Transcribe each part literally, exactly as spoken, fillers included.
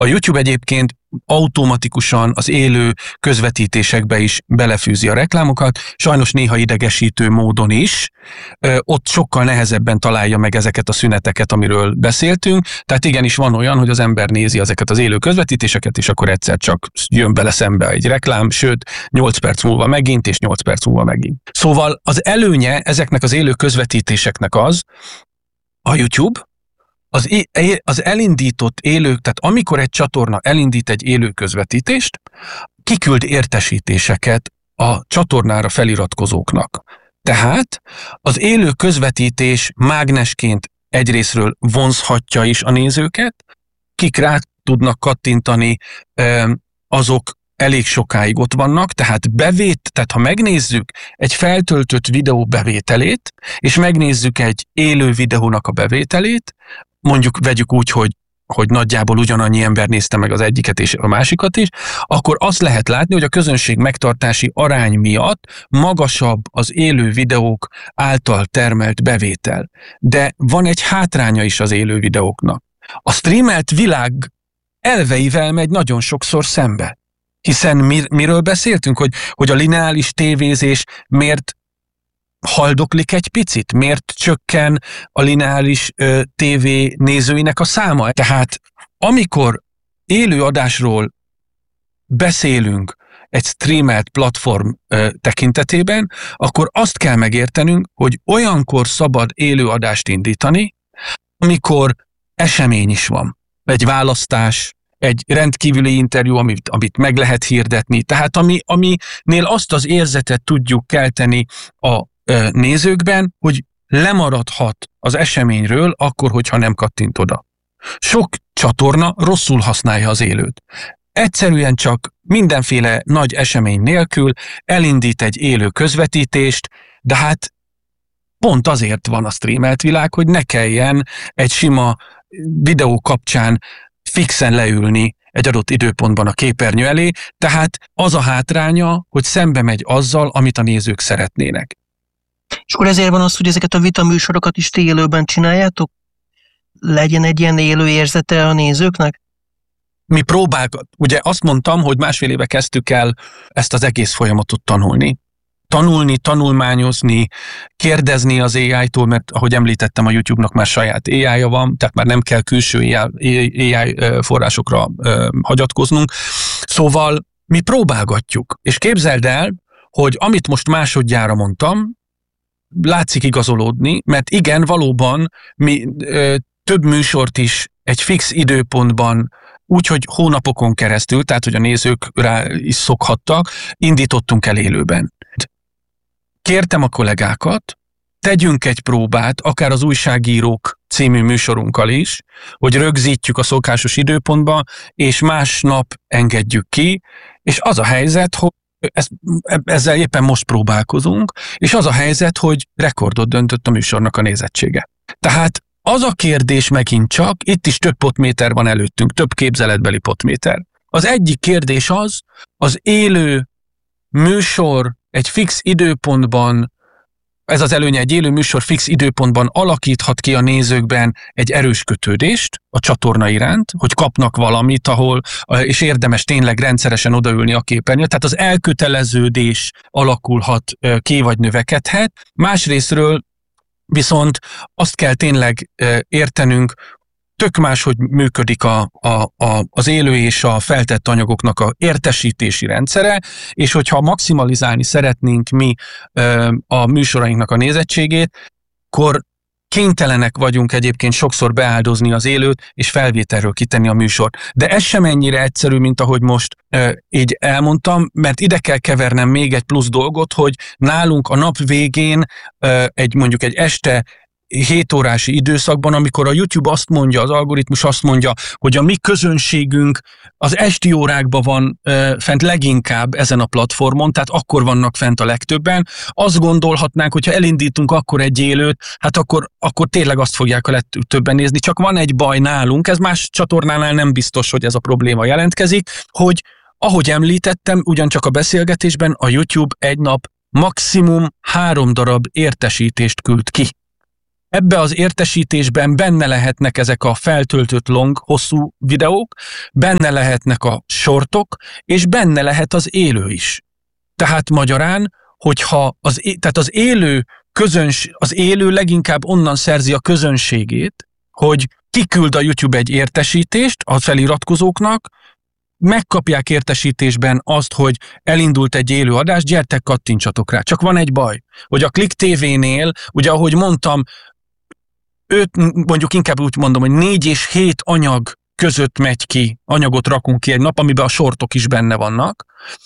A YouTube egyébként automatikusan az élő közvetítésekbe is belefűzi a reklámokat, sajnos néha idegesítő módon is. Ott sokkal nehezebben találja meg ezeket a szüneteket, amiről beszéltünk. Tehát igenis van olyan, hogy az ember nézi ezeket az élő közvetítéseket, és akkor egyszer csak jön bele szembe egy reklám, sőt, nyolc perc múlva megint, és nyolc perc múlva megint. Szóval az előnye ezeknek az élő közvetítéseknek az, a YouTube, Az, az elindított élő, tehát amikor egy csatorna elindít egy élő közvetítést, kiküld értesítéseket a csatornára feliratkozóknak. Tehát az élő közvetítés mágnesként egyrészről vonzhatja is a nézőket, kik rá tudnak kattintani, azok elég sokáig ott vannak, tehát bevét, tehát ha megnézzük egy feltöltött videó bevételét, és megnézzük egy élő videónak a bevételét, mondjuk vegyük úgy, hogy, hogy nagyjából ugyanannyi ember nézte meg az egyiket és a másikat is, akkor azt lehet látni, hogy a közönség megtartási arány miatt magasabb az élő videók által termelt bevétel. De van egy hátránya is az élő videóknak. A streamelt világ elveivel megy nagyon sokszor szembe. Hiszen mir, miről beszéltünk, hogy, hogy a lineáris tévézés miért haldoklik egy picit? Miért csökken a lineáris ö, tévé nézőinek a száma? Tehát amikor élő adásról beszélünk egy streamelt platform ö, tekintetében, akkor azt kell megértenünk, hogy olyankor szabad élő adást indítani, amikor esemény is van. Egy választás, egy rendkívüli interjú, amit, amit meg lehet hirdetni. Tehát ami, aminél azt az érzetet tudjuk kelteni a nézőkben, hogy lemaradhat az eseményről akkor, hogyha nem kattint oda. Sok csatorna rosszul használja az élőt. Egyszerűen csak mindenféle nagy esemény nélkül elindít egy élő közvetítést, de hát pont azért van a streamelt világ, hogy ne kelljen egy sima videó kapcsán fixen leülni egy adott időpontban a képernyő elé, tehát az a hátránya, hogy szembe megy azzal, amit a nézők szeretnének. És akkor ezért van az, hogy ezeket a vitaműsorokat is ti élőben csináljátok? Legyen egy ilyen élő érzete a nézőknek? Mi próbáljuk, ugye azt mondtam, hogy másfél éve kezdtük el ezt az egész folyamatot tanulni. Tanulni, tanulmányozni, kérdezni az á í-tól, mert ahogy említettem, a YouTube-nak már saját á í-ja van, tehát már nem kell külső á í forrásokra hagyatkoznunk. Szóval mi próbálgatjuk, és képzeld el, hogy amit most másodjára mondtam, látszik igazolódni, mert igen, valóban mi ö, több műsort is egy fix időpontban, úgyhogy hónapokon keresztül, tehát hogy a nézők rá is szokhattak, indítottunk el élőben. Kértem a kollégákat, tegyünk egy próbát, akár az Újságírók című műsorunkkal is, hogy rögzítjük a szokásos időpontba, és másnap engedjük ki, és az a helyzet, hogy Ezt, ezzel éppen most próbálkozunk, és az a helyzet, hogy rekordot döntött a műsornak a nézettsége. Tehát az a kérdés megint csak, itt is több potméter van előttünk, több képzeletbeli potméter. Az egyik kérdés az, az élő műsor egy fix időpontban, ez az előnye, egy élő műsor fix időpontban alakíthat ki a nézőkben egy erős kötődést a csatorna iránt, hogy kapnak valamit, ahol, és érdemes tényleg rendszeresen odaülni a képernyőre. Tehát az elköteleződés alakulhat ki, vagy növekedhet. Másrésztről viszont azt kell tényleg értenünk, tök más, hogy működik a, a, a, az élő és a feltett anyagoknak a értesítési rendszere, és hogyha maximalizálni szeretnénk mi ö, a műsorainknak a nézettségét, akkor kénytelenek vagyunk egyébként sokszor beáldozni az élőt, és felvételről kitenni a műsort. De ez sem ennyire egyszerű, mint ahogy most ö, így elmondtam, mert ide kell kevernem még egy plusz dolgot, hogy nálunk a nap végén ö, egy mondjuk egy este hét órási időszakban, amikor a YouTube azt mondja, az algoritmus azt mondja, hogy a mi közönségünk az esti órákban van ö, fent leginkább ezen a platformon, tehát akkor vannak fent a legtöbben, azt gondolhatnánk, hogyha elindítunk akkor egy élőt, hát akkor, akkor tényleg azt fogják a legtöbben nézni. Csak van egy baj nálunk, ez más csatornánál nem biztos, hogy ez a probléma jelentkezik, hogy ahogy említettem, ugyancsak a beszélgetésben a YouTube egy nap maximum három darab értesítést küld ki. Ebbe az értesítésben benne lehetnek ezek a feltöltött long, hosszú videók, benne lehetnek a shortok, és benne lehet az élő is. Tehát magyarán, hogyha az, tehát az élő közöns, az élő leginkább onnan szerzi a közönségét, hogy kiküld a YouTube egy értesítést a feliratkozóknak, megkapják értesítésben azt, hogy elindult egy élő adás, gyertek, kattintsatok rá. Csak van egy baj, hogy a Click té vénél, ugye ahogy mondtam, öt, mondjuk inkább úgy mondom, hogy négy és hét anyag között megy ki, anyagot rakunk ki egy nap, amiben a sortok is benne vannak,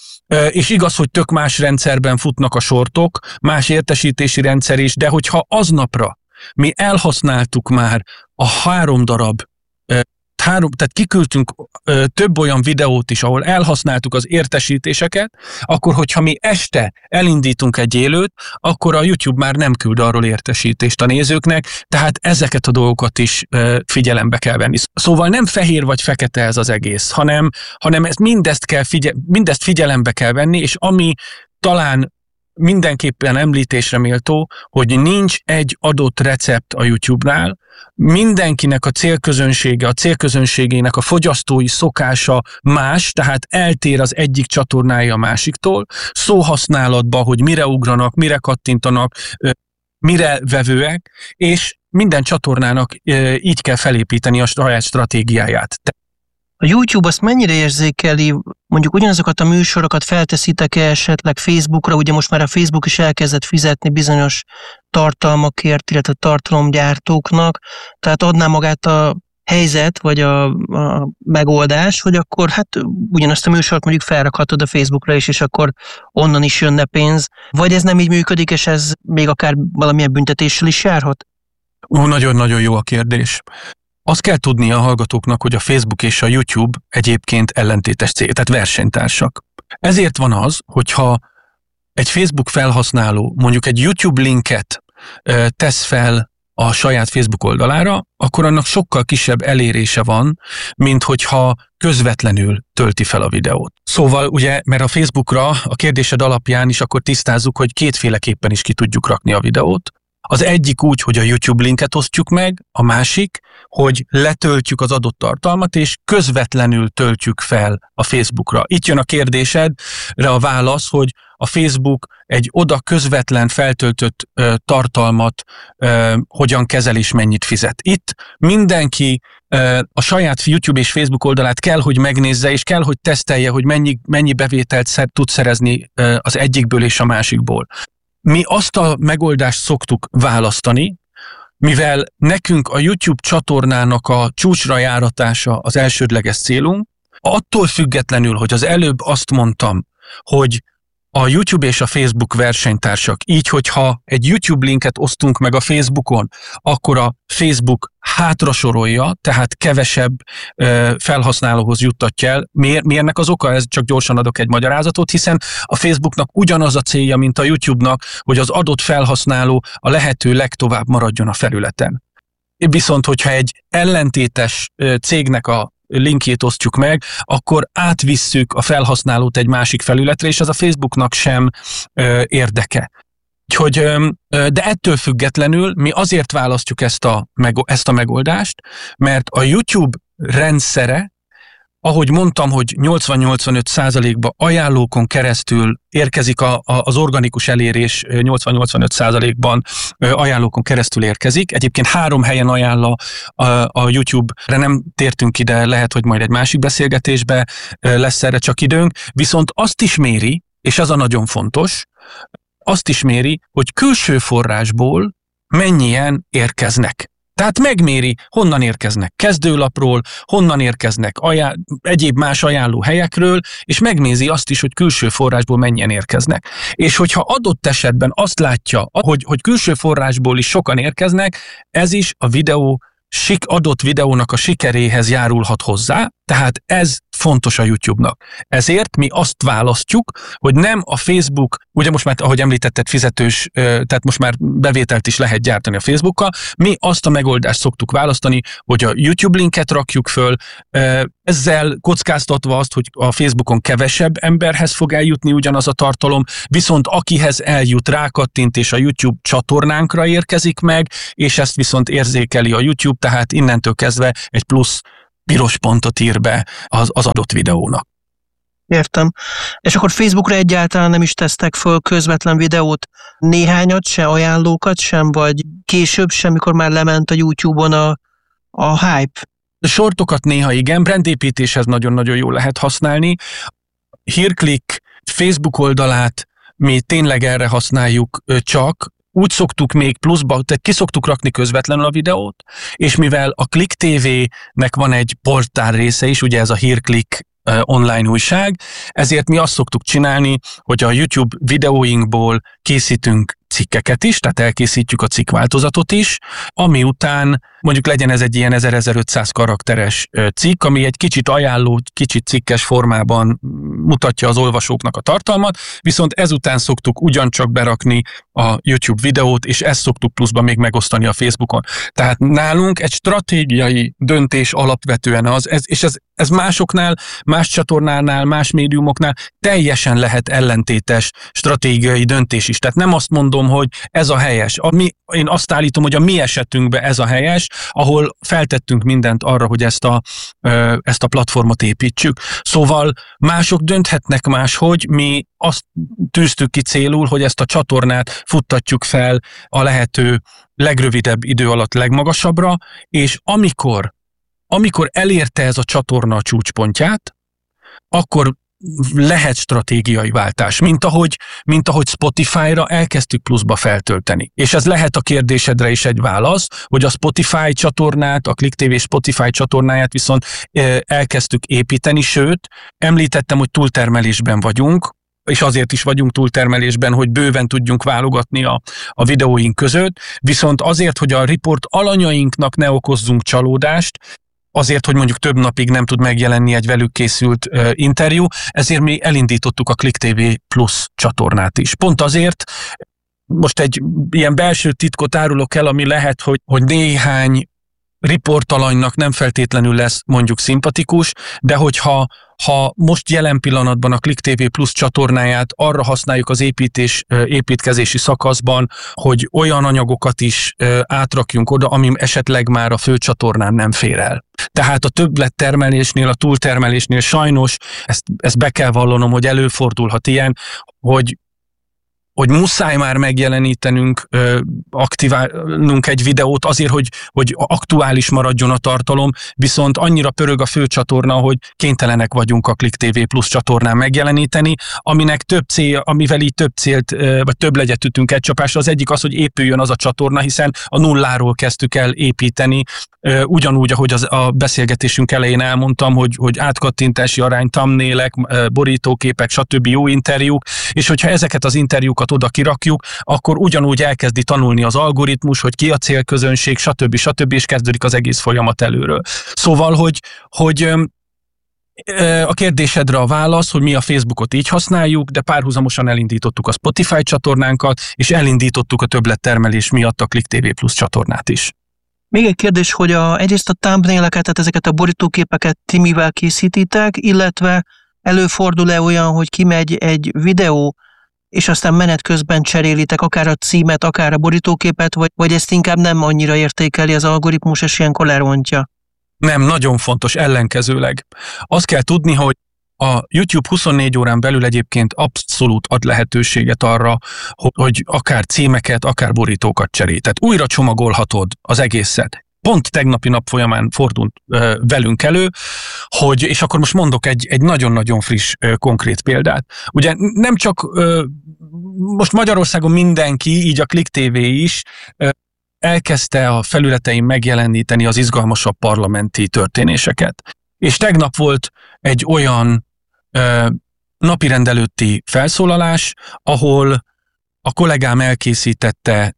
és igaz, hogy tök más rendszerben futnak a sortok, más értesítési rendszer is, de hogyha aznapra mi elhasználtuk már a három darab, három, tehát kiküldtünk több olyan videót is, ahol elhasználtuk az értesítéseket, akkor hogyha mi este elindítunk egy élőt, akkor a YouTube már nem küld arról értesítést a nézőknek, tehát ezeket a dolgokat is figyelembe kell venni. Szóval nem fehér vagy fekete ez az egész, hanem, hanem ezt mindezt, kell figye- mindezt figyelembe kell venni, és ami talán mindenképpen említésre méltó, hogy nincs egy adott recept a YouTube-nál, mindenkinek a célközönsége, a célközönségének a fogyasztói szokása más, tehát eltér az egyik csatornája a másiktól, szóhasználatban, hogy mire ugranak, mire kattintanak, mire vevőek, és minden csatornának így kell felépíteni a saját stratégiáját. A YouTube azt mennyire érzékeli, mondjuk ugyanazokat a műsorokat felteszitek-e esetleg Facebookra, ugye most már a Facebook is elkezdett fizetni bizonyos tartalmakért, illetve tartalomgyártóknak, tehát adná magát a helyzet, vagy a, a megoldás, hogy akkor hát ugyanazt a műsort mondjuk felrakhatod a Facebookra is, és akkor onnan is jönne pénz, vagy ez nem így működik, és ez még akár valamilyen büntetéssel is járhat? Ó, nagyon-nagyon jó a kérdés. Azt kell tudni a hallgatóknak, hogy a Facebook és a YouTube egyébként ellentétes cég, tehát versenytársak. Ezért van az, hogyha egy Facebook felhasználó mondjuk egy YouTube linket ö, tesz fel a saját Facebook oldalára, akkor annak sokkal kisebb elérése van, mint hogyha közvetlenül tölti fel a videót. Szóval ugye, mert a Facebookra a kérdésed alapján is akkor tisztázzuk, hogy kétféleképpen is ki tudjuk rakni a videót. Az egyik úgy, hogy a YouTube linket osztjuk meg, a másik, hogy letöltjük az adott tartalmat, és közvetlenül töltjük fel a Facebookra. Itt jön a kérdésedre a válasz, hogy a Facebook egy oda közvetlen feltöltött ö, tartalmat ö, hogyan kezel és mennyit fizet. Itt mindenki ö, a saját YouTube és Facebook oldalát kell, hogy megnézze, és kell, hogy tesztelje, hogy mennyi, mennyi bevételt szer, tud szerezni ö, az egyikből és a másikból. Mi azt a megoldást szoktuk választani, mivel nekünk a YouTube csatornának a csúcsra járatása az elsődleges célunk, attól függetlenül, hogy az előbb azt mondtam, hogy a YouTube és a Facebook versenytársak, így, hogyha egy YouTube linket osztunk meg a Facebookon, akkor a Facebook hátra sorolja, tehát kevesebb ö, felhasználóhoz juttatja el. Miért? Mi ennek az oka? Ez csak gyorsan adok egy magyarázatot, hiszen a Facebooknak ugyanaz a célja, mint a YouTube-nak, hogy az adott felhasználó a lehető legtovább maradjon a felületen. Viszont, hogyha egy ellentétes ö, cégnek a linkjét osztjuk meg, akkor átvisszük a felhasználót egy másik felületre, és az a Facebooknak sem ö, érdeke. Úgyhogy, ö, de ettől függetlenül mi azért választjuk ezt a, ezt a megoldást, mert a YouTube rendszere, ahogy mondtam, hogy nyolcvan-nyolcvanöt százalékban ajánlókon keresztül érkezik a, a, az organikus elérés, nyolcvan-nyolcvanöt százalékban ajánlókon keresztül érkezik. Egyébként három helyen ajánl a, a YouTube-re, nem tértünk ide, lehet, hogy majd egy másik beszélgetésbe lesz erre csak időnk, viszont azt is méri, és ez a nagyon fontos, azt is méri, hogy külső forrásból mennyien érkeznek. Tehát megméri, honnan érkeznek kezdőlapról, honnan érkeznek ajánl- egyéb más ajánló helyekről, és megnézi azt is, hogy külső forrásból mennyien érkeznek. És hogyha adott esetben azt látja, hogy, hogy külső forrásból is sokan érkeznek, ez is a videó, adott videónak a sikeréhez járulhat hozzá, tehát ez fontos a YouTube-nak. Ezért mi azt választjuk, hogy nem a Facebook, ugye most már, ahogy említetted, fizetős, tehát most már bevételt is lehet gyártani a Facebookkal, mi azt a megoldást szoktuk választani, hogy a YouTube linket rakjuk föl, ezzel kockáztatva azt, hogy a Facebookon kevesebb emberhez fog eljutni ugyanaz a tartalom, viszont akihez eljut, rákattint és a YouTube csatornánkra érkezik meg, és ezt viszont érzékeli a YouTube, tehát innentől kezdve egy plusz piros pontot ír be az, az adott videónak. Értem. És akkor Facebookra egyáltalán nem is tesztek föl közvetlen videót, néhányat, se ajánlókat sem, vagy később sem, mikor már lement a YouTube-on a, a hype? A sortokat néha igen, brandépítéshez nagyon-nagyon jól lehet használni. Hírklik Facebook oldalát mi tényleg erre használjuk csak, úgy szoktuk még pluszba, tehát ki szoktuk rakni közvetlenül a videót, és mivel a Click té vé-nek van egy portál része is, ugye ez a Hírklik online újság, ezért mi azt szoktuk csinálni, hogy a YouTube videóinkból készítünk cikkeket is, tehát elkészítjük a cikkváltozatot is, ami után mondjuk legyen ez egy ilyen ezer-ezerötszáz karakteres cikk, ami egy kicsit ajánló, kicsit cikkes formában mutatja az olvasóknak a tartalmat, viszont ezután szoktuk ugyancsak berakni a YouTube videót, és ezt szoktuk pluszban még megosztani a Facebookon. Tehát nálunk egy stratégiai döntés alapvetően az, ez, és ez, ez másoknál, más csatornánál, más médiumoknál teljesen lehet ellentétes stratégiai döntés is. Tehát nem azt mondom, hogy ez a helyes. A mi, én azt állítom, hogy a mi esetünkben ez a helyes, ahol feltettünk mindent arra, hogy ezt a, ezt a platformot építsük. Szóval mások dönthetnek máshogy, mi azt tűztük ki célul, hogy ezt a csatornát futtatjuk fel a lehető legrövidebb idő alatt legmagasabbra, és amikor, amikor elérte ez a csatorna a csúcspontját, akkor lehet stratégiai váltás, mint ahogy, mint ahogy Spotify-ra elkezdtük pluszba feltölteni. És ez lehet a kérdésedre is egy válasz, hogy a Spotify csatornát, a Click té vé Spotify csatornáját viszont elkezdtük építeni, sőt, említettem, hogy túltermelésben vagyunk, és azért is vagyunk túltermelésben, hogy bőven tudjunk válogatni a, a videóink között, viszont azért, hogy a riport alanyainknak ne okozzunk csalódást, azért, hogy mondjuk több napig nem tud megjelenni egy velük készült uh, interjú, ezért mi elindítottuk a Click té vé Plus csatornát is. Pont azért, most egy ilyen belső titkot árulok el, ami lehet, hogy, hogy néhány riportalanynak nem feltétlenül lesz mondjuk szimpatikus, de hogyha ha most jelen pillanatban a Click té vé Plus csatornáját arra használjuk az építés, építkezési szakaszban, hogy olyan anyagokat is átrakjunk oda, ami esetleg már a fő csatornán nem fér el. Tehát a többlettermelésnél, a túltermelésnél sajnos, ezt, ezt be kell vallanom, hogy előfordulhat ilyen, hogy hogy muszáj már megjelenítenünk, aktiválnunk egy videót azért, hogy, hogy aktuális maradjon a tartalom, viszont annyira pörög a fő csatorna, hogy kénytelenek vagyunk a Click té vé Plus csatornán megjeleníteni, aminek több cél, amivel így több célt, vagy több legyet ütünk egy csapásra. Az egyik az, hogy épüljön az a csatorna, hiszen a nulláról kezdtük el építeni, ugyanúgy, ahogy az, a beszélgetésünk elején elmondtam, hogy, hogy átkattintási arány, thumbnailek, borítóképek, stb. Jó interjúk, és hogyha ezeket az interjúkat oda kirakjuk, akkor ugyanúgy elkezdi tanulni az algoritmus, hogy ki a célközönség, stb. stb. És kezdődik az egész folyamat előről. Szóval, hogy, hogy a kérdésedre a válasz, hogy mi a Facebookot így használjuk, de párhuzamosan elindítottuk a Spotify csatornánkat, és elindítottuk a többlettermelés miatt a Click té vé Plus csatornát is. Még egy kérdés, hogy a, egyrészt a thumbnaileket, tehát ezeket a borítóképeket ti mivel készítitek, illetve előfordul-e olyan, hogy kimegy egy videó, és aztán menet közben cserélitek akár a címet, akár a borítóképet, vagy, vagy ezt inkább nem annyira értékeli az algoritmus, és ilyenkor lerontja? Nem, nagyon fontos, ellenkezőleg. Azt kell tudni, hogy a YouTube huszonnégy órán belül egyébként abszolút ad lehetőséget arra, hogy akár címeket, akár borítókat cserélj. Tehát újra csomagolhatod az egészet. Pont tegnapi nap folyamán fordult ö, velünk elő, hogy, és akkor most mondok egy, egy nagyon-nagyon friss, ö, konkrét példát. Ugye nem csak, ö, most Magyarországon mindenki, így a Click té vé is, ö, elkezdte a felületein megjeleníteni az izgalmasabb parlamenti történéseket. És tegnap volt egy olyan ö, napirend előtti felszólalás, ahol a kollégám elkészítette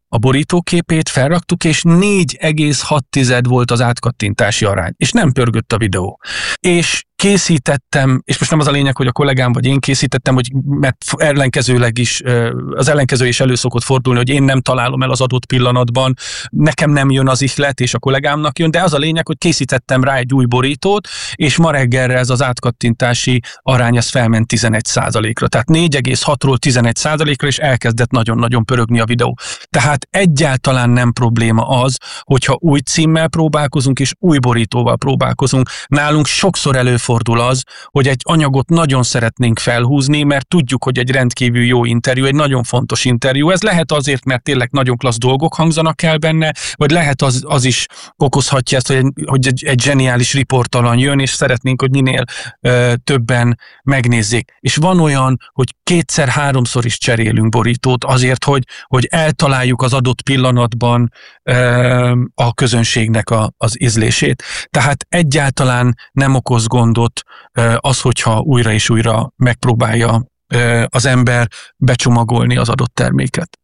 a borítóképét, felraktuk, és négy egész hat volt az átkattintási arány, és nem pörgött a videó. És készítettem, és most nem az a lényeg, hogy a kollégám vagy én készítettem, hogy mert ellenkezőleg is, az ellenkező is elő szokott fordulni, hogy én nem találom el az adott pillanatban, nekem nem jön az ihlet, és a kollégámnak jön, de az a lényeg, hogy készítettem rá egy új borítót, és ma reggelre ez az átkattintási arány ez felment tizenegy százalékra. Tehát négy egész hatról tizenegy százalékra, és elkezdett nagyon-nagyon pörögni a videó. Tehát egyáltalán nem probléma az, hogyha új címmel próbálkozunk, és új borítóval próbálkozunk. Nálunk sokszor előfordul az, hogy egy anyagot nagyon szeretnénk felhúzni, mert tudjuk, hogy egy rendkívül jó interjú, egy nagyon fontos interjú. Ez lehet azért, mert tényleg nagyon klassz dolgok hangzanak el benne, vagy lehet az, az is okozhatja ezt, hogy egy, hogy egy, egy zseniális riportalan jön, és szeretnénk, hogy minél ö, többen megnézzék. És van olyan, hogy kétszer-háromszor is cserélünk borítót azért, hogy, hogy eltaláljuk az adott pillanatban ö, a közönségnek a, az ízlését. Tehát egyáltalán nem okoz gondot ö, az, hogyha újra és újra megpróbálja ö, az ember becsomagolni az adott terméket.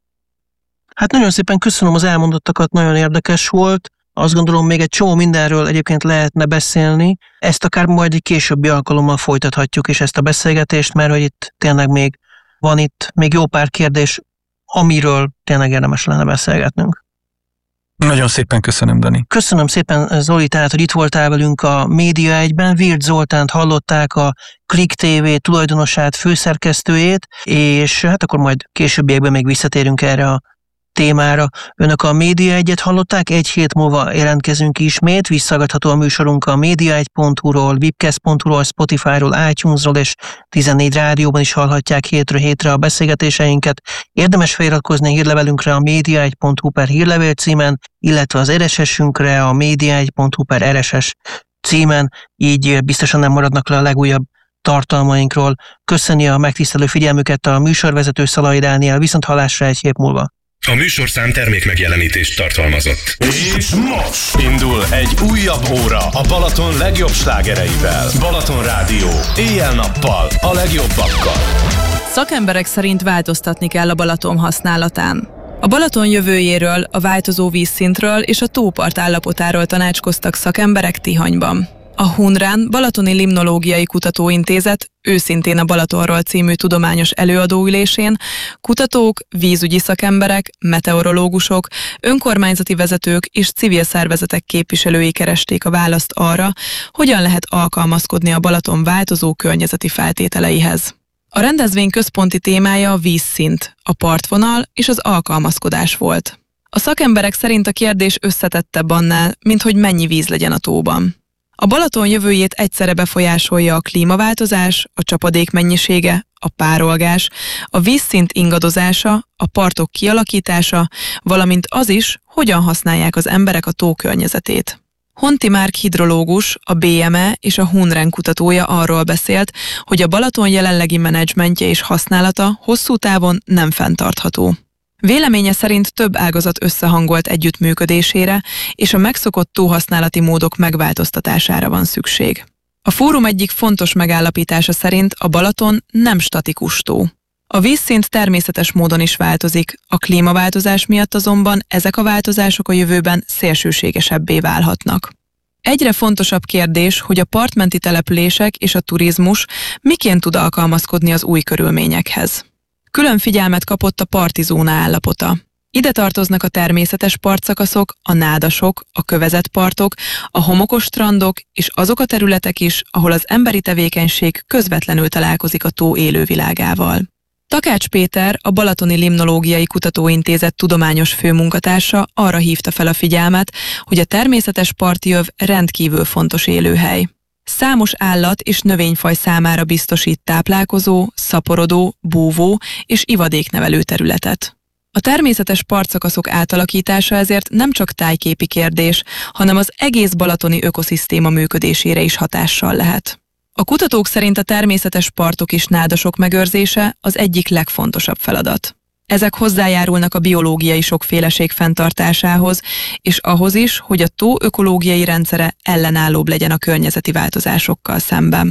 Hát nagyon szépen köszönöm az elmondottakat, nagyon érdekes volt. Azt gondolom, még egy csomó mindenről egyébként lehetne beszélni. Ezt akár majd egy későbbi alkalommal folytathatjuk is ezt a beszélgetést, mert hogy itt tényleg még van itt még jó pár kérdés, amiről tényleg érdemes lenne beszélgetnünk. Nagyon szépen köszönöm, Dani. Köszönöm szépen, Zoli, tehát, hogy itt voltál velünk a Média egyben. Virts Zoltánt hallották, a Klik té vé tulajdonosát, főszerkesztőjét, és hát akkor majd későbbiekben még visszatérünk erre a témára. Önök a Média egyet hallották, egy hét múlva jelentkezünk ismét, visszahallgatható a műsorunk a média egy pont hu-ról, webcast pont hu-ról, Spotify-ról, iTunes-ról és tizennégy rádióban is hallhatják hétről hétre a beszélgetéseinket. Érdemes feliratkozni a hírlevelünkre a média egy pont hu per hírlevél címen, illetve az er es es-ünkre a média egy pont hu per er es es címen, így biztosan nem maradnak le a legújabb tartalmainkról. Köszöni a megtisztelő figyelmüket a műsorvezető Szalai Dániel, viszont hallásra egy hét múlva. A műsorszám termékmegjelenítést tartalmazott. És most indul egy újabb óra a Balaton legjobb slágereivel. Balaton Rádió. Éjjel-nappal a legjobbakkal. Szakemberek szerint változtatni kell a Balaton használatán. A Balaton jövőjéről, a változó vízszintről és a tópart állapotáról tanácskoztak szakemberek Tihanyban. A Hunrán Balatoni Limnológiai Kutatóintézet Őszintén a Balatonról című tudományos előadóülésén kutatók, vízügyi szakemberek, meteorológusok, önkormányzati vezetők és civil szervezetek képviselői keresték a választ arra, hogyan lehet alkalmazkodni a Balaton változó környezeti feltételeihez. A rendezvény központi témája a vízszint, a partvonal és az alkalmazkodás volt. A szakemberek szerint a kérdés összetettebb annál, mint hogy mennyi víz legyen a tóban. A Balaton jövőjét egyszerre befolyásolja a klímaváltozás, a csapadék mennyisége, a párolgás, a vízszint ingadozása, a partok kialakítása, valamint az is, hogyan használják az emberek a tó környezetét. Honti Márk hidrológus, a bé em e és a Hunrán kutatója arról beszélt, hogy a Balaton jelenlegi menedzsmentje és használata hosszú távon nem fenntartható. Véleménye szerint több ágazat összehangolt együttműködésére és a megszokott tóhasználati módok megváltoztatására van szükség. A fórum egyik fontos megállapítása szerint a Balaton nem statikus tó. A vízszint természetes módon is változik, a klímaváltozás miatt azonban ezek a változások a jövőben szélsőségesebbé válhatnak. Egyre fontosabb kérdés, hogy a partmenti települések és a turizmus miként tud alkalmazkodni az új körülményekhez. Külön figyelmet kapott a parti zóna állapota. Ide tartoznak a természetes partszakaszok, a nádasok, a kövezett partok, a homokos strandok és azok a területek is, ahol az emberi tevékenység közvetlenül találkozik a tó élővilágával. Takács Péter, a Balatoni Limnológiai Kutatóintézet tudományos főmunkatársa arra hívta fel a figyelmet, hogy a természetes parti öv rendkívül fontos élőhely. Számos állat és növényfaj számára biztosít táplálkozó, szaporodó, búvó és ivadéknevelő területet. A természetes partszakaszok átalakítása ezért nem csak tájképi kérdés, hanem az egész balatoni ökoszisztéma működésére is hatással lehet. A kutatók szerint a természetes partok és nádasok megőrzése az egyik legfontosabb feladat. Ezek hozzájárulnak a biológiai sokféleség fenntartásához, és ahhoz is, hogy a tó ökológiai rendszere ellenállóbb legyen a környezeti változásokkal szemben.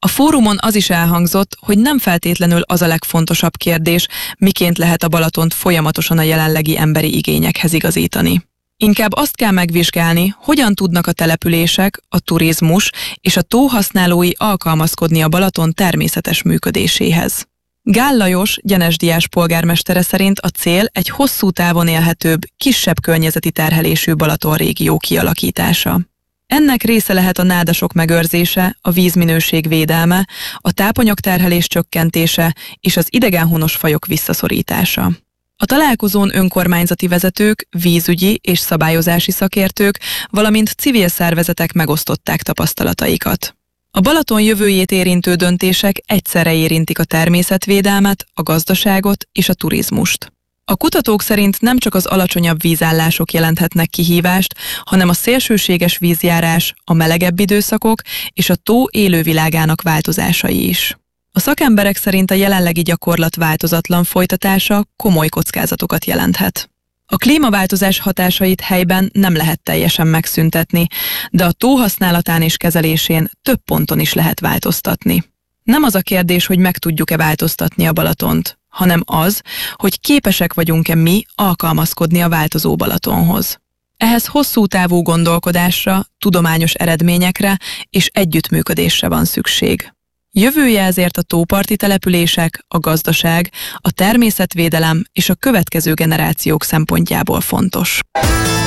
A fórumon az is elhangzott, hogy nem feltétlenül az a legfontosabb kérdés, miként lehet a Balatont folyamatosan a jelenlegi emberi igényekhez igazítani. Inkább azt kell megvizsgálni, hogyan tudnak a települések, a turizmus és a tó használói alkalmazkodni a Balaton természetes működéséhez. Gál Lajos, Gyenes-Diás polgármestere szerint a cél egy hosszú távon élhetőbb, kisebb környezeti terhelésű Balaton régió kialakítása. Ennek része lehet a nádasok megőrzése, a vízminőség védelme, a tápanyagterhelés csökkentése és az idegenhonos fajok visszaszorítása. A találkozón önkormányzati vezetők, vízügyi és szabályozási szakértők, valamint civil szervezetek megosztották tapasztalataikat. A Balaton jövőjét érintő döntések egyszerre érintik a természetvédelmet, a gazdaságot és a turizmust. A kutatók szerint nem csak az alacsonyabb vízállások jelenthetnek kihívást, hanem a szélsőséges vízjárás, a melegebb időszakok és a tó élővilágának változásai is. A szakemberek szerint a jelenlegi gyakorlat változatlan folytatása komoly kockázatokat jelenthet. A klímaváltozás hatásait helyben nem lehet teljesen megszüntetni, de a tó használatán és kezelésén több ponton is lehet változtatni. Nem az a kérdés, hogy meg tudjuk-e változtatni a Balatont, hanem az, hogy képesek vagyunk-e mi alkalmazkodni a változó Balatonhoz. Ehhez hosszú távú gondolkodásra, tudományos eredményekre és együttműködésre van szükség. Jövője ezért a tóparti települések, a gazdaság, a természetvédelem és a következő generációk szempontjából fontos.